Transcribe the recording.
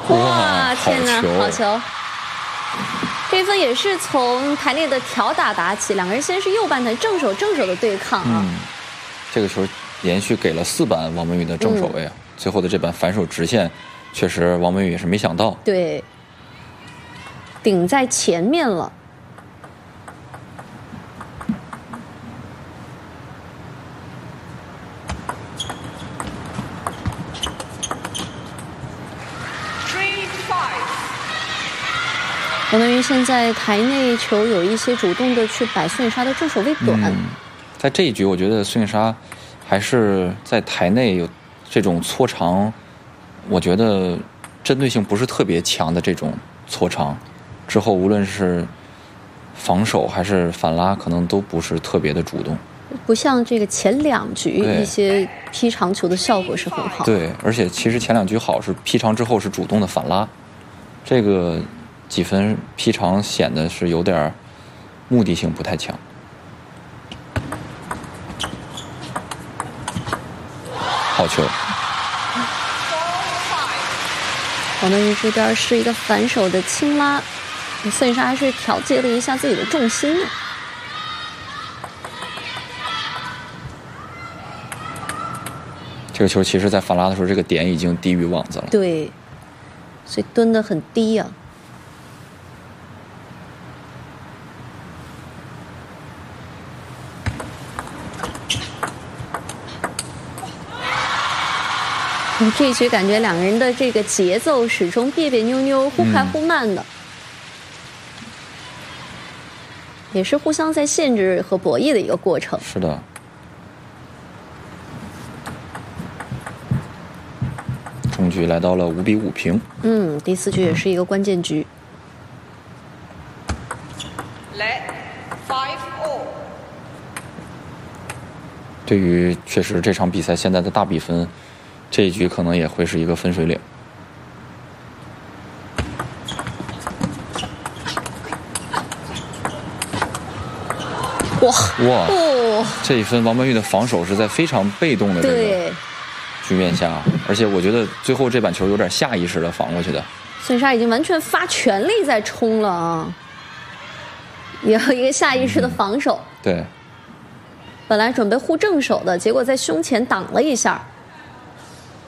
哇，天哪，好球！ 球！这一分也是从台内的挑打起，两个人先是右半团正手的对抗啊。 这个球连续给了4板王文宇的正手位啊，最后的这板反手直线，确实王文宇也是没想到。 对，顶在前面了。王文宇现在台内球有一些主动的去摆孙颖莎的正手位短。 在这一局，我觉得孙颖莎还是在台内有这种搓长，我觉得针对性不是特别强的这种搓长，之后无论是防守还是反拉，可能都不是特别的主动。 不像这个前2局一些劈长球的效果是很好。 对，而且其实前2局好是劈长之后是主动的反拉，这个几分劈长显得是有点目的性不太强。好球！ 王文宇这边是一个反手的轻拉，孙颖莎还是调节了一下自己的重心呢。 这个球其实在反拉的时候，这个点已经低于网子了。 对，所以蹲得很低啊。这一局感觉两个人的这个节奏始终别别扭扭，忽快忽慢的，也是互相在限制和博弈的一个过程。 是的。中局来到了5比5平。 第4局也是一个关键局。 对于确实这场比赛现在的大比分，这一局可能也会是一个分水岭。哇！这一分王文玉的防守是在非常被动的这个局面下，而且我觉得最后这板球有点下意识的防过去的。 孙颖莎已经完全发全力在冲了啊！也有一个下意识的防守。 对。 本来准备护正手的，结果在胸前挡了一下。